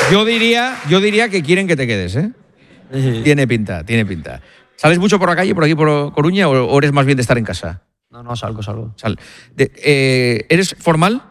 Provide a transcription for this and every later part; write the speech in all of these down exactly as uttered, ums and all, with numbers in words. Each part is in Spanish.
Yo diría, yo diría que quieren que te quedes, ¿eh? Sí. Tiene pinta, tiene pinta. ¿Sales mucho por la calle, por aquí, por Coruña, o, o eres más bien de estar en casa? No, no, salgo, salgo. Sal. De, eh, ¿Eres formal?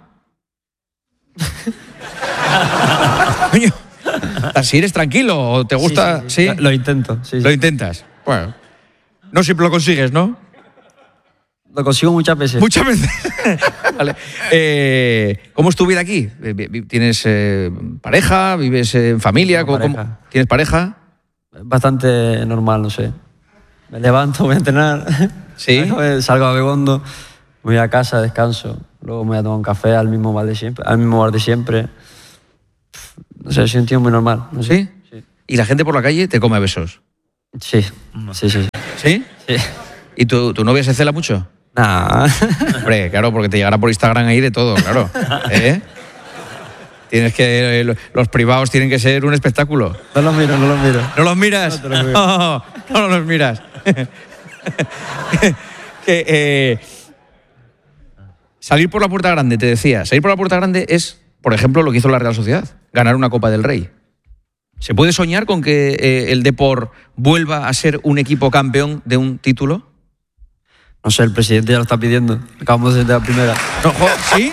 Coño, ¿así eres tranquilo o te gusta? Sí, sí, sí. ¿Sí? Lo, lo intento, sí, sí. Lo intentas. Bueno, no siempre lo consigues, ¿no? Lo consigo muchas veces. Muchas veces. Vale. Eh, ¿Cómo es tu vida aquí? ¿Tienes eh, pareja? ¿Vives en familia? Tengo ¿Cómo, pareja. ¿Tienes pareja? Bastante normal, no sé. Me levanto, voy a entrenar. Sí. Salgo a Begondo, voy a casa, descanso. Luego me voy a tomar un café al mismo bar de siempre. Al mismo bar de siempre. No sé, soy un tío muy normal. No sé. ¿Sí? Sí. ¿Y la gente por la calle te come a besos? Sí, sí, sí. ¿Sí? ¿Sí? Sí. ¿Y tu, tu novia se cela mucho? Nah. Hombre, claro, porque te llegará por Instagram ahí de todo, claro. ¿Eh? Tienes que, eh, los privados tienen que ser un espectáculo. No los miro, no los miro. ¿No los miras? No te los miro. No, no los miras. que, eh, salir por la puerta grande, te decía. Salir por la puerta grande es, por ejemplo, lo que hizo la Real Sociedad. Ganar una Copa del Rey. ¿Se puede soñar con que eh, el Depor vuelva a ser un equipo campeón de un título? No sé, el presidente ya lo está pidiendo. Acabamos de la primera. No, ¿sí?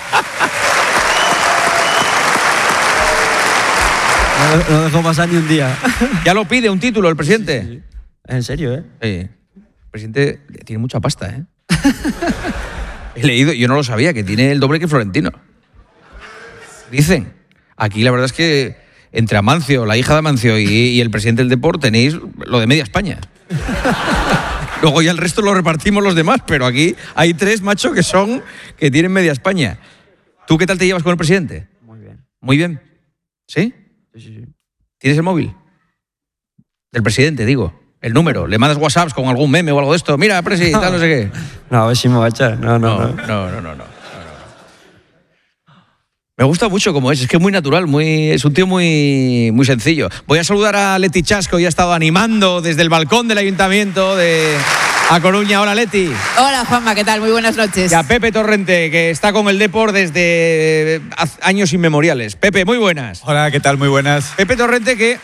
No, no dejó pasar ni un día. ¿Ya lo pide un título el presidente? Sí, sí. Es en serio, ¿eh? Sí. El presidente tiene mucha pasta, ¿eh? He leído, yo no lo sabía, que tiene el doble que Florentino. Dicen. Aquí la verdad es que entre Amancio, la hija de Amancio y, y el presidente del Depor tenéis lo de media España. Luego ya el resto lo repartimos los demás, pero aquí hay tres, macho, que son, que tienen media España. ¿Tú qué tal te llevas con el presidente? Muy bien. Muy bien. ¿Sí? Sí, sí, sí. ¿Tienes el móvil? Del presidente, digo. El número. ¿Le mandas WhatsApps con algún meme o algo de esto? Mira, presi, tal, no sé qué. No, a ver si me va a echar. No, no, No, no. no, no, no, no. Me gusta mucho como es, es que es muy natural, muy, es un tío muy, muy sencillo. Voy a saludar a Leti Chas, que hoy ha estado animando desde el balcón del Ayuntamiento de A Coruña. Hola, Leti. Hola, Juanma, ¿qué tal? Muy buenas noches. Y a Pepe Torrente, que está con el Depor desde años inmemoriales. Pepe, muy buenas. Hola, ¿qué tal? Muy buenas. Pepe Torrente, que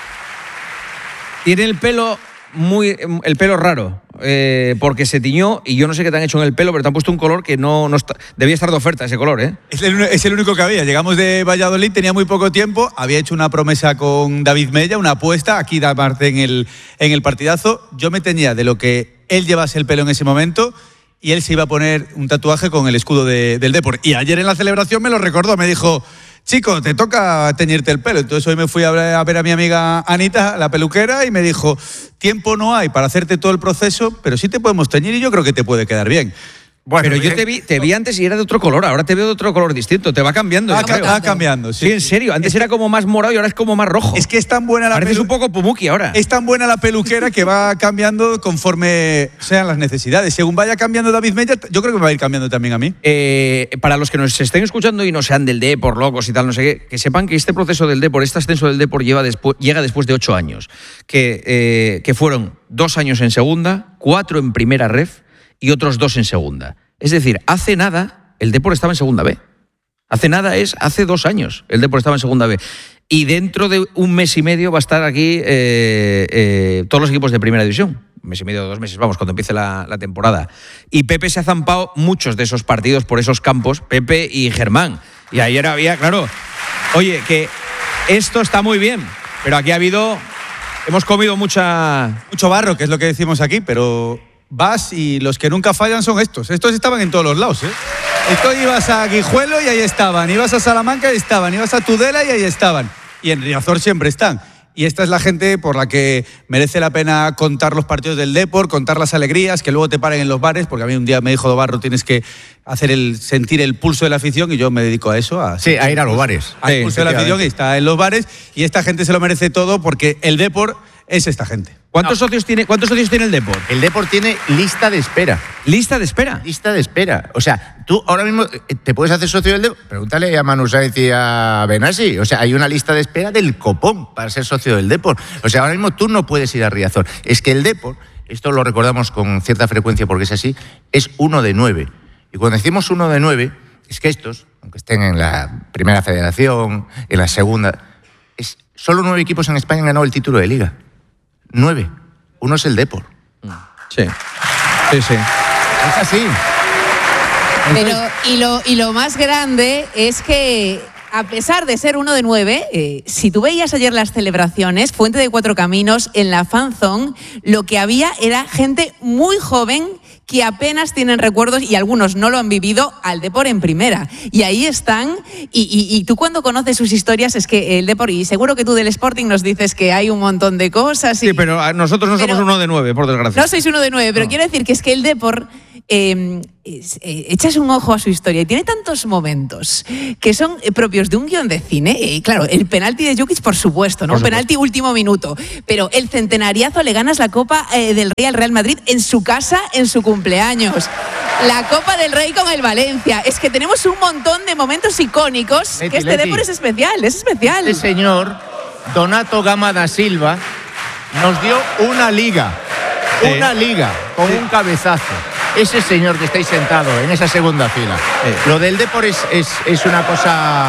tiene el pelo muy el pelo raro, eh, porque se tiñó y yo no sé qué te han hecho en el pelo, pero te han puesto un color que no, no está, debía estar de oferta ese color, ¿eh? Es el, es el único que había. Llegamos de Valladolid, tenía muy poco tiempo, había hecho una promesa con David Mella, una apuesta, aquí da parte en el, en el partidazo. Yo me teñía de lo que él llevase el pelo en ese momento y él se iba a poner un tatuaje con el escudo de, del Depor. Y ayer en la celebración me lo recordó, me dijo: chico, te toca teñirte el pelo. Entonces hoy me fui a ver a mi amiga Anita, la peluquera, y me dijo: tiempo no hay para hacerte todo el proceso, pero sí te podemos teñir y yo creo que te puede quedar bien. Bueno, pero yo te vi, te vi antes y era de otro color, ahora te veo de otro color distinto, te va cambiando. Va, yo creo. va cambiando, sí. Sí, en serio, antes era como más morado y ahora es como más rojo. Es que es tan buena la Pareces pelu- un poco Pumuki ahora. Es tan buena la peluquera que va cambiando conforme sean las necesidades. Según vaya cambiando David Mella, yo creo que me va a ir cambiando también a mí. Eh, para los que nos estén escuchando y no sean del Depor, locos y tal, no sé qué, que sepan que este proceso del Depor, este ascenso del Depor lleva después, llega después de ocho años, que, eh, que fueron dos años en segunda, cuatro en primera ref y otros dos en segunda. Es decir, hace nada el Depor estaba en segunda B. Hace nada es, hace dos años el Depor estaba en segunda B. Y dentro de un mes y medio va a estar aquí eh, eh, todos los equipos de primera división. Un mes y medio, dos meses, vamos, cuando empiece la, la temporada. Y Pepe se ha zampado muchos de esos partidos por esos campos, Pepe y Germán. Y ayer había, claro, oye, que esto está muy bien, pero aquí ha habido, hemos comido mucha... Mucho barro, que es lo que decimos aquí, pero vas y los que nunca fallan son estos. Estos estaban en todos los lados, ¿eh? Esto ibas a Guijuelo y ahí estaban, ibas a Salamanca y ahí estaban, ibas a Tudela y ahí estaban. Y en Riazor siempre están. Y esta es la gente por la que merece la pena contar los partidos del Depor, contar las alegrías, que luego te paren en los bares, porque a mí un día me dijo Dobarro, tienes que hacer el, sentir el pulso de la afición, y yo me dedico a eso. A sí, a ir a los bares. Al sí, pulso de la afición, y está en los bares, y esta gente se lo merece todo porque el Depor es esta gente. ¿Cuántos, no. socios tiene, ¿Cuántos socios tiene el Depor? El Depor tiene lista de espera. ¿Lista de espera? Lista de espera. O sea, tú ahora mismo te puedes hacer socio del Depor. Pregúntale a Manu Sáenz y a Benassi. O sea, hay una lista de espera del copón para ser socio del Depor. O sea, ahora mismo tú no puedes ir a Riazor. Es que el Depor, esto lo recordamos con cierta frecuencia porque es así, es uno de nueve. Y cuando decimos uno de nueve, es que estos, aunque estén en la primera federación, en la segunda, es, solo nueve equipos en España han ganado el título de Liga. Nueve. Uno es el Depor. Sí, sí, sí. Es así. Pero, y lo, y lo más grande es que, a pesar de ser uno de nueve, eh, si tú veías ayer las celebraciones, Fuente de Cuatro Caminos, en la Fan Zone, lo que había era gente muy joven que apenas tienen recuerdos, y algunos no lo han vivido, al Depor en primera. Y ahí están, y, y, y tú cuando conoces sus historias, es que el Depor, y seguro que tú del Sporting nos dices que hay un montón de cosas. Y, Sí, pero nosotros no pero, somos uno de nueve, por desgracia. No sois uno de nueve, pero No. quiero decir que es que el Depor... Eh, es, eh, echas un ojo a su historia y tiene tantos momentos que son eh, propios de un guión de cine. Y claro, el penalti de Jukic, por supuesto, ¿no? Por Un penalti último minuto. Pero el centenariazo, le ganas la Copa eh, del Rey al Real Madrid en su casa, en su cumpleaños. La Copa del Rey con el Valencia. Es que tenemos un montón de momentos icónicos. Leti, que este Leti. Depor es especial, es especial. Este señor, Donato Gama da Silva, nos dio una liga. Sí. Una liga con un cabezazo. Ese señor que estáis sentado en esa segunda fila. Sí. Lo del Depor es, es, es una cosa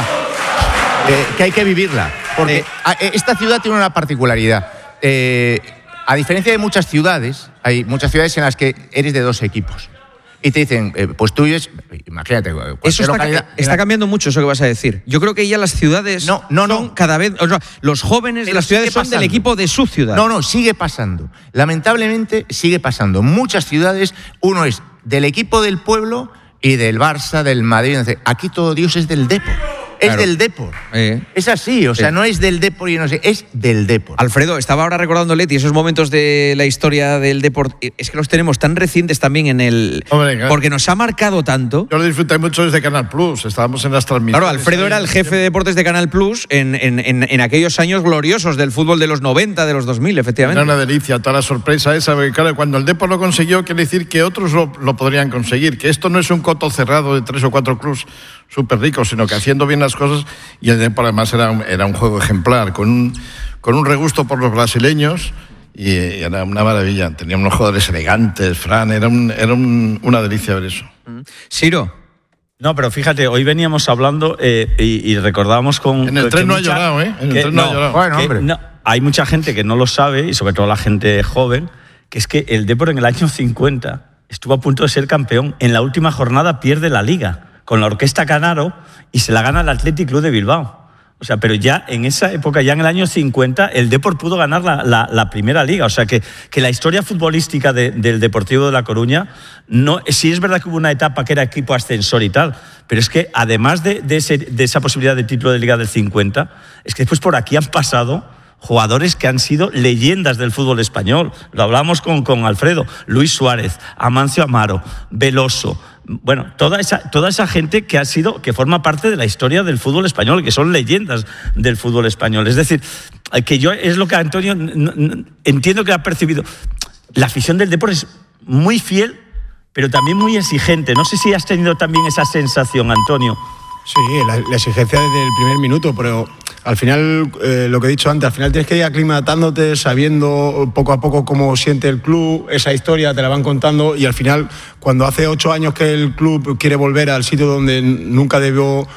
eh, que hay que vivirla. Porque Sí. a- esta ciudad tiene una particularidad. Eh, a diferencia de muchas ciudades, hay muchas ciudades en las que eres de dos equipos. Y te dicen, eh, pues tú es, imagínate, cualquier Eso está, localidad- está cambiando mucho, eso que vas a decir. Yo creo que ya las ciudades No, no, son no. cada vez... O sea, los jóvenes de Pero las ciudades sigue son del pasando. equipo de su ciudad. No, no, sigue pasando. Lamentablemente sigue pasando. En muchas ciudades uno es del equipo del pueblo y del Barça, del Madrid. Aquí todo Dios es del Depor. Es Claro. del Depor. Eh. Es así, o sea, Sí. no es del Depor y no sé, es del Depor. Alfredo, estaba ahora recordando, Leti, esos momentos de la historia del deporte. Es que los tenemos tan recientes también en el... Hombre, claro. Porque nos ha marcado tanto. Yo lo disfruté mucho desde Canal Plus, estábamos en las transmisiones. Claro, Alfredo era el jefe de deportes de Canal Plus en, en, en, en aquellos años gloriosos del fútbol de los noventa, de los dos mil, efectivamente. Era una delicia, toda la sorpresa esa, porque claro, cuando el Depor lo consiguió, quiere decir que otros lo, lo podrían conseguir, que esto no es un coto cerrado de tres o cuatro clubs súper ricos, sino que haciendo bien las cosas, y el Depor además era un, era un juego ejemplar, con un, con un regusto por los brasileños, y, y era una maravilla, tenía unos jugadores elegantes, Fran, era, un, era un, una delicia ver eso. Siro. No, pero fíjate, hoy veníamos hablando eh, y, y recordábamos con... En el que tren no ha mucha- llorado, ¿eh? En el que- tren no ha llorado. Bueno, que hombre. no, hay mucha gente que no lo sabe, y sobre todo la gente joven, que es que el Depor en el año cincuenta estuvo a punto de ser campeón. En la última jornada pierde la Liga con la Orquesta Canaro y se la gana el Athletic Club de Bilbao. O sea, pero ya en esa época, ya en el año cincuenta, el Depor pudo ganar la, la, la primera liga. O sea, que, que la historia futbolística de, del Deportivo de La Coruña, no, sí es verdad que hubo una etapa que era equipo ascensor y tal, pero es que además de, de, ese, de esa posibilidad de título de liga del cincuenta, es que después por aquí han pasado jugadores que han sido leyendas del fútbol español. Lo hablamos con, con Alfredo. Luis Suárez, Amancio Amaro, Veloso. Bueno, toda esa, toda esa gente que ha sido, que forma parte de la historia del fútbol español, que son leyendas del fútbol español. Es decir, que yo es lo que Antonio no, no, entiendo que ha percibido. La afición del deporte es muy fiel, pero también muy exigente. No sé si has tenido también esa sensación, Antonio. Sí, la, la exigencia desde el primer minuto, pero al final, eh, lo que he dicho antes, al final tienes que ir aclimatándote, sabiendo poco a poco cómo siente el club, esa historia te la van contando, y al final, cuando hace ocho años que el club quiere volver al sitio donde nunca debió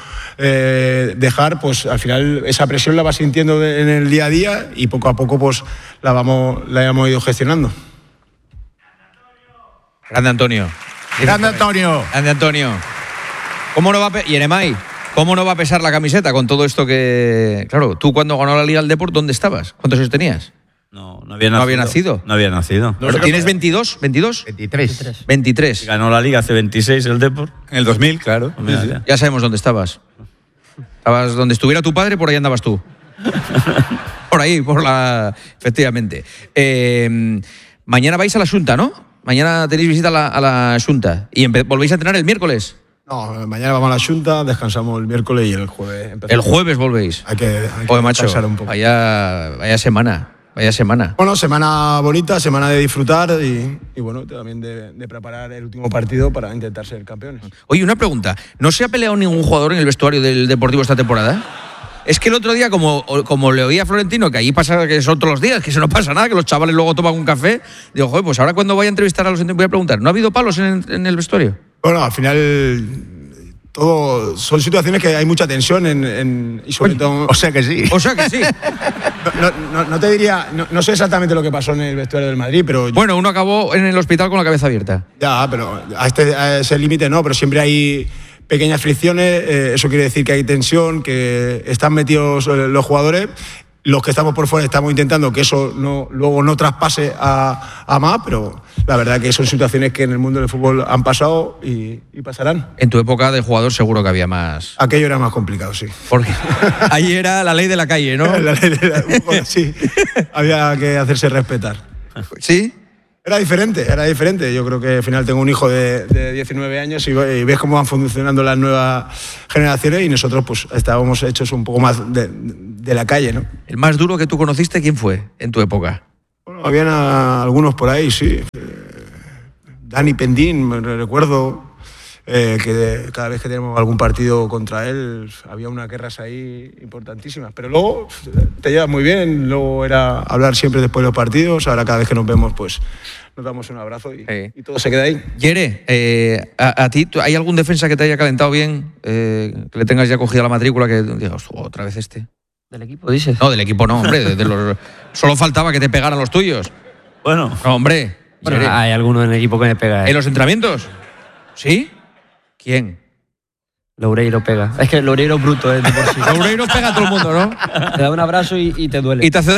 eh, dejar, pues al final esa presión la vas sintiendo de, en el día a día, y poco a poco pues la, vamos, la hemos ido gestionando. Grande Antonio. Grande Antonio. Grande Antonio. ¿Cómo no va a pe- y Eremay, ¿cómo no va a pesar la camiseta con todo esto que... Claro, tú cuando ganó la Liga del Depor, ¿dónde estabas? ¿Cuántos años tenías? No, no había ¿No nacido. había nacido? No había nacido. ¿Pero sé tienes cómo- veintidós? ¿veintidós? veintitrés. veintitrés. Ganó la Liga hace veintiséis el Depor. En el dos mil, claro. Mira, mira. Ya sabemos dónde estabas. Estabas donde estuviera tu padre, por ahí andabas tú. Por ahí, por la... Efectivamente. Eh, mañana vais a la Xunta, ¿no? Mañana tenéis visita a la, a la Xunta. ¿Y empe- volvéis a entrenar el miércoles? No, mañana vamos a la Xunta, descansamos el miércoles y el jueves empezamos. El jueves volvéis. Hay que, hay que Joder, macho, descansar un poco. vaya, vaya semana, vaya semana. Bueno, semana bonita, semana de disfrutar y, y bueno, también de, de preparar el último partido para intentar ser campeones. Oye, una pregunta. ¿No se ha peleado ningún jugador en el vestuario del Deportivo esta temporada? Es que el otro día, como, como le oí a Florentino, que allí pasa que son todos los días, que eso no pasa nada, que los chavales luego toman un café, digo, joder, pues ahora cuando vaya a entrevistar a los entrenadores voy a preguntar, ¿no ha habido palos en, en el vestuario? Bueno, al final todo son situaciones que hay mucha tensión en, en y sobre Oye, todo. o sea que sí. O sea que sí. No, no, no te diría, no, no sé exactamente lo que pasó en el vestuario del Madrid, pero Bueno, uno acabó en el hospital con la cabeza abierta. ya, pero a, este, a ese límite no, pero siempre hay pequeñas fricciones, eh, eso quiere decir que hay tensión, que están metidos eh, los jugadores. Los que estamos por fuera estamos intentando que eso no, luego no traspase a, a más, pero la verdad que son situaciones que en el mundo del fútbol han pasado y, y pasarán. En tu época de jugador seguro que había más. Aquello era más complicado, sí. Porque ahí era la ley de la calle, ¿no? La ley de la- bueno, sí, había que hacerse respetar. ¿Sí? Era diferente, era diferente. Yo creo que al final tengo un hijo de, de diecinueve años y, y ves cómo van funcionando las nuevas generaciones y nosotros pues estábamos hechos un poco más de, de la calle, ¿no? El más duro que tú conociste, ¿quién fue en tu época? Bueno, habían a- algunos por ahí, sí. Eh, Dani Pendín, me recuerdo eh, que de- cada vez que tenemos algún partido contra él había unas guerras ahí importantísimas. Pero luego te llevas muy bien, luego era hablar siempre después de los partidos, ahora cada vez que nos vemos pues nos damos un abrazo y, Sí. y todo se queda ahí. Yere, eh, a, a ti, ¿tú- ¿hay algún defensa que te haya calentado bien? Eh, que le tengas ya cogida la matrícula, que digas, "Oh, otra vez este". ¿Del equipo dices? No, del equipo no, hombre. de- de los- solo faltaba que te pegaran los tuyos. Bueno, No, hombre. Bueno, Yere. hay alguno en el equipo que me pega. ¿En los entrenamientos? ¿Sí? ¿Quién? Loureiro pega. Es que Loureiro es bruto, ¿eh? De por sí. Loureiro pega a todo el mundo, ¿no? Te da un abrazo y, y te duele. Y te hace.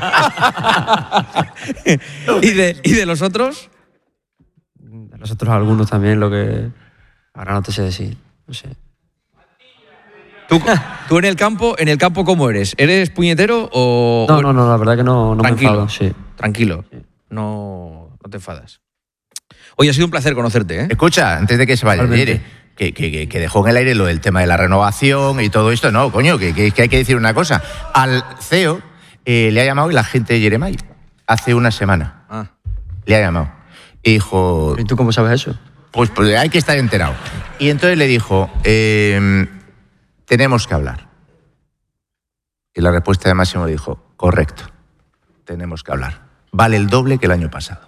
¿Y, de, ¿Y de los otros? De los otros algunos también, lo que... Ahora no te sé decir. No sé. ¿Tú, tú en el campo, en el campo ¿cómo eres? ¿Eres puñetero o...? No, no, no, la verdad que no, no me Tranquilo. enfado. Sí. Tranquilo. No, no te enfadas. Oye, ha sido un placer conocerte, ¿eh? Escucha, antes de que se vaya, Totalmente. Yere, que, que, que, que dejó en el aire lo del tema de la renovación y todo esto. No, coño, que, que, que hay que decir una cosa. Al C E O eh, le ha llamado el agente de Jeremai hace una semana. Ah. Le ha llamado. Y dijo, ¿Y tú cómo sabes eso? pues, pues hay que estar enterado. Y entonces le dijo, eh, tenemos que hablar. Y la respuesta de Máximo le dijo, correcto, tenemos que hablar. Vale el doble que el año pasado.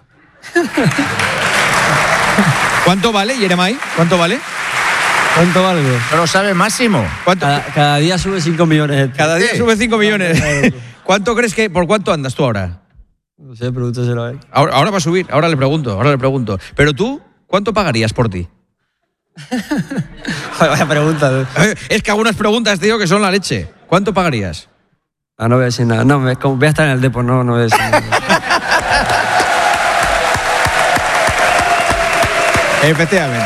¿Cuánto vale, Jeremai? ¿Cuánto vale? ¿Cuánto valgo? ¿No lo sabe Máximo? ¿Cuánto? Cada, cada día sube cinco millones. Cada día Sí. sube cinco millones. ¿Cuánto crees que, por cuánto andas tú ahora? No sé, pregúntaselo a él. ahora? Ahora va a subir, ahora le pregunto, ahora le pregunto. Pero tú, ¿cuánto pagarías por ti? Vaya pregunta. ¿no? Eh, Es que algunas preguntas, tío, que son la leche. ¿Cuánto pagarías? Ah, no voy a decir nada. No, me- como voy a estar en el Depor, no, no voy a decir nada. Efectivamente.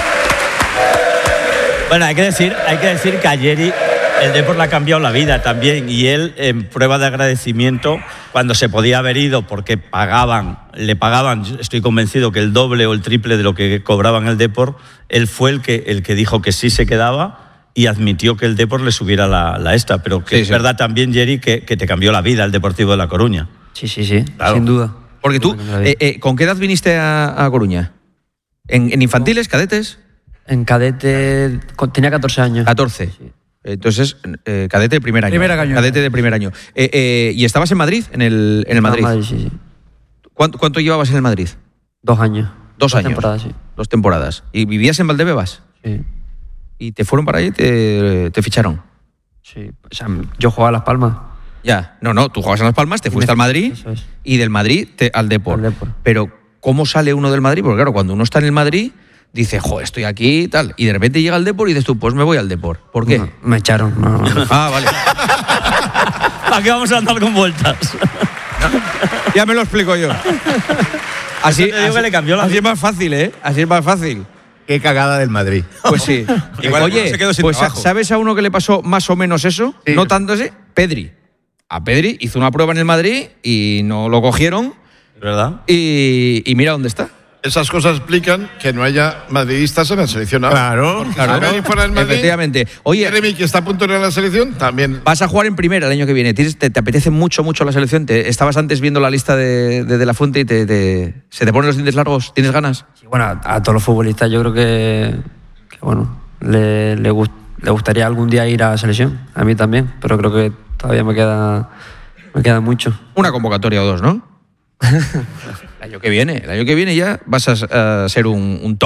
Bueno, hay que decir, hay que, decir que a Yeri el Depor le ha cambiado la vida también y él, en prueba de agradecimiento, cuando se podía haber ido porque pagaban, le pagaban, yo estoy convencido que el doble o el triple de lo que cobraban el Depor, él fue el que, el que dijo que sí se quedaba y admitió que el Depor le subiera la, la esta, pero que Sí, es sí. verdad también, Yeri, que, que te cambió la vida el Deportivo de La Coruña. Sí, sí, sí, Claro. sin duda. Porque tú, Me cambió la vida. eh, eh, ¿con qué edad viniste a, a Coruña? ¿En, en infantiles, cadetes? En cadete con- tenía catorce años. catorce. Entonces, eh, cadete de primer año. Primer año. Cadete de primer año. Eh, eh, ¿Y estabas en Madrid? En el, en el Ah, Madrid. sí, sí. ¿Cuánto, cuánto llevabas en el Madrid? Dos años. Dos años. temporadas, sí. Dos temporadas. ¿Y vivías en Valdebebas? Sí, ¿Y te fueron para allí y te, te ficharon? sí. O sea, yo jugaba a Las Palmas. Ya. No, no, tú jugabas en Las Palmas, te fuiste al Madrid Eso es. y del Madrid te- al Depor. Al Depor. Pero, ¿cómo sale uno del Madrid? Porque claro, cuando uno está en el Madrid, dice, jo, estoy aquí y tal. Y de repente llega al Depor y dices tú, pues me voy al Depor. ¿Por qué? No, me echaron. No, no. Ah, vale. ¿Para qué vamos a andar con vueltas? Ya me lo explico yo. Así, Eso te digo que le cambió la así vida. es más fácil, ¿eh? Así es más fácil. Qué cagada del Madrid. Pues sí. Igual Oye, se quedó sin pues trabajo. ¿sabes a uno que le pasó más o menos eso? Sí. No tanto ese, Pedri. A Pedri hizo una prueba en el Madrid y no lo cogieron ¿Verdad? y, y mira dónde está. Esas cosas explican que no haya madridistas en la selección. ahora. Claro, Porque claro. si Messi fuera del Madrid, Efectivamente. Oye, Jeremy, que está a punto de ir a la selección, también. vas a jugar en primera el año que viene. ¿Tienes- te, te apetece mucho, mucho la selección? Te, estabas antes viendo la lista de, de, de la Fuente y te, te- se te ponen los dientes largos. ¿Tienes ganas? Sí, bueno, a, a todos los futbolistas yo creo que, que, bueno, le, le, gust- le gustaría algún día ir a la selección. A mí también, pero creo que todavía me queda, me queda mucho. Una convocatoria o dos, ¿no? El año que viene. El año que viene ya vas a, a ser un, un top.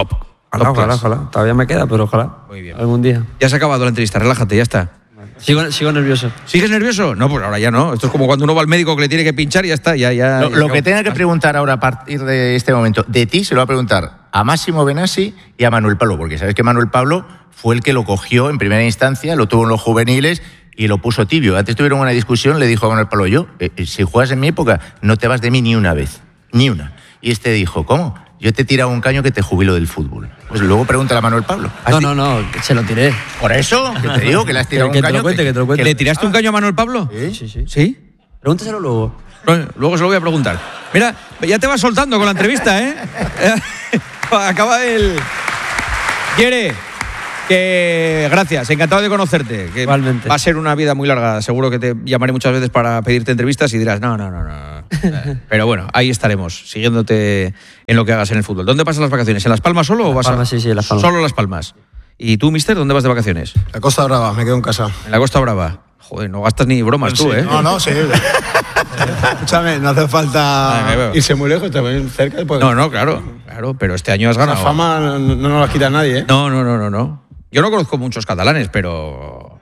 Ojalá, ojalá, ojalá. Todavía me queda, pero ojalá. Muy bien. Algún día. Ya se ha acabado la entrevista, relájate, ya está. Sigo, sigo nervioso. ¿Sigues nervioso? No, pues ahora ya no. Esto es como cuando uno va al médico que le tiene que pinchar y ya está. Ya, ya, Lo, ya lo se que acabó. tenga que preguntar ahora a partir de este momento, de ti se lo va a preguntar a Máximo Benassi y a Manuel Pablo, porque sabes que Manuel Pablo fue el que lo cogió en primera instancia, lo tuvo en los juveniles y lo puso tibio. Antes tuvieron una discusión, le dijo a Manuel Pablo, yo, eh, si juegas en mi época, no te vas de mí ni una vez, ni una. Y este dijo, ¿cómo? Yo te he tirado un caño que te jubilo del fútbol. Pues luego pregúntale a Manuel Pablo. No, no, no, se lo tiré. Por eso, que te digo que le has tirado Que- un que te caño. lo cuente, que te lo cuente. ¿Le tiraste un caño a Manuel Pablo? Sí, sí, sí. ¿Sí? Pregúntaselo luego. Bueno, luego se lo voy a preguntar. Mira, ya te vas soltando con la entrevista, ¿eh? Acaba el... Quiere que... Gracias, encantado de conocerte. Que Igualmente. va a ser una vida muy larga. Seguro que te llamaré muchas veces para pedirte entrevistas y dirás, no, no, no, no. Pero bueno, ahí estaremos, siguiéndote en lo que hagas en el fútbol. ¿Dónde pasas las vacaciones? ¿En Las Palmas solo o vas Palmas, a...? sí, sí, Las Palmas. Solo Las Palmas. ¿Y tú, mister, dónde vas de vacaciones? La Costa Brava, me quedo en casa. En la Costa Brava. Joder, no gastas ni bromas tú, ¿eh? No, no, sí. Escúchame, no hace falta Ay, me veo. irse muy lejos, también cerca. Pues, No, no, claro, claro, pero este año has la ganado. fama no, no nos la quita nadie, ¿eh? No, no, no, no, no. Yo no conozco muchos catalanes, pero...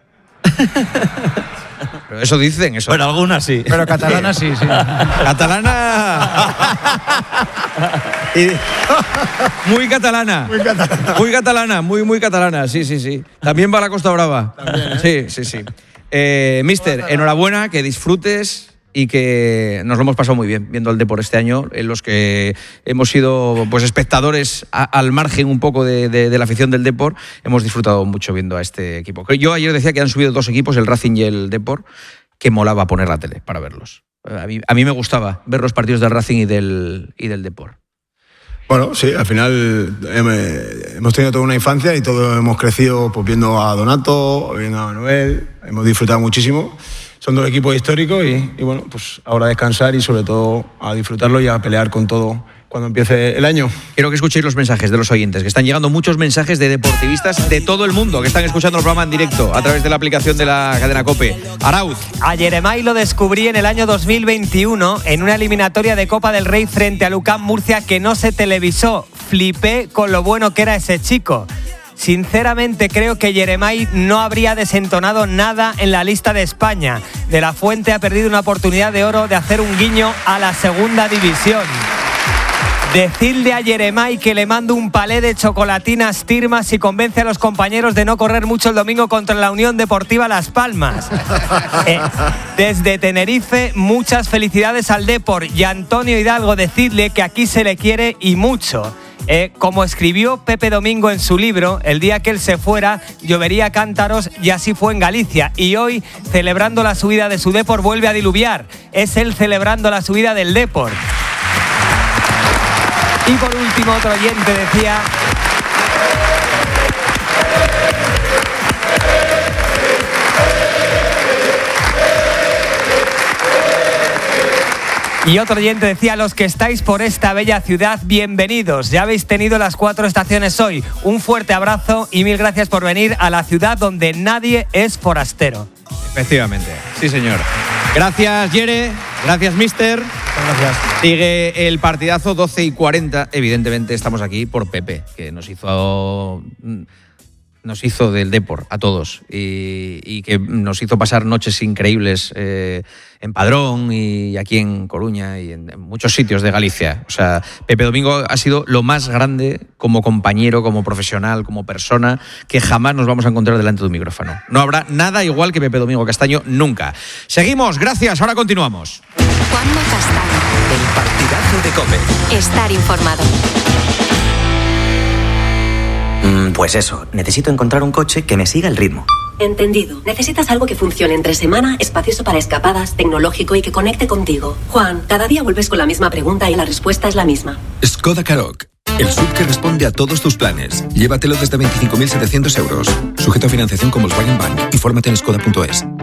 pero eso dicen, eso. Pero algunas sí. Pero catalana sí, sí. Catalana. Y- Muy catalana. Muy catalana. Muy catalana, muy, muy catalana. Sí, sí, sí. También va a la Costa Brava. Sí, sí, sí. Eh, mister, enhorabuena, que disfrutes y que nos lo hemos pasado muy bien viendo el Depor este año, en los que hemos sido pues espectadores a- al margen un poco de, de- de la afición del Depor. Hemos disfrutado mucho viendo a este equipo. Yo ayer decía que han subido dos equipos, el Racing y el Depor, que molaba poner la tele para verlos. A mí, a mí me gustaba ver los partidos del Racing y del, y del Depor. Bueno, sí, al final hem- hemos tenido toda una infancia y todos hemos crecido pues, viendo a Donato, viendo a Manuel, hemos disfrutado muchísimo. Son dos equipos históricos y, y bueno, pues ahora a descansar y sobre todo a disfrutarlo y a pelear con todo cuando empiece el año. Quiero que escuchéis los mensajes de los oyentes, que están llegando muchos mensajes de deportivistas de todo el mundo que están escuchando el programa en directo a través de la aplicación de la cadena COPE. Arauz. A Yeremay lo descubrí en el año dos mil veintiuno en una eliminatoria de Copa del Rey frente a Lucán Murcia que no se televisó. Flipé con lo bueno que era ese chico. Sinceramente creo que Yeremay no habría desentonado nada en la lista de España. De la Fuente ha perdido una oportunidad de oro de hacer un guiño a la segunda división. Decidle a Yeremay que le mando un palé de chocolatinas Tirmas y convence a los compañeros de no correr mucho el domingo contra la Unión Deportiva Las Palmas. Eh, desde Tenerife, muchas felicidades al Depor y a Antonio Hidalgo, decidle que aquí se le quiere y mucho. Eh, como escribió Pepe Domingo en su libro, el día que él se fuera, llovería cántaros y así fue en Galicia. Y hoy, celebrando la subida de su Depor, vuelve a diluviar. Es él celebrando la subida del Depor. Y por último, otro oyente decía... Y otro oyente decía, los que estáis por esta bella ciudad, bienvenidos. Ya habéis tenido las cuatro estaciones hoy. Un fuerte abrazo y mil gracias por venir a la ciudad donde nadie es forastero. Efectivamente, sí señor. Gracias, Yere. Gracias, mister. Gracias. Sigue el partidazo doce y cuarenta. Evidentemente estamos aquí por Pepe, que nos hizo... nos hizo del Depor a todos y, y que nos hizo pasar noches increíbles eh, en Padrón y aquí en Coruña y en, en muchos sitios de Galicia. O sea, Pepe Domingo ha sido lo más grande como compañero, como profesional, como persona que jamás nos vamos a encontrar delante de un micrófono. No habrá nada igual que Pepe Domingo Castaño nunca. Seguimos, gracias, ahora continuamos. Juanma Castaño. El partidazo de COPE. Estar informado. Pues eso, necesito encontrar un coche que me siga el ritmo. Entendido. Necesitas algo que funcione entre semana, espacioso para escapadas, tecnológico y que conecte contigo. Juan, cada día vuelves con la misma pregunta y la respuesta es la misma. Skoda Karoq, el S U V que responde a todos tus planes. Llévatelo desde veinticinco mil setecientos euros. Sujeto a financiación con Volkswagen Bank. Infórmate en skoda punto es.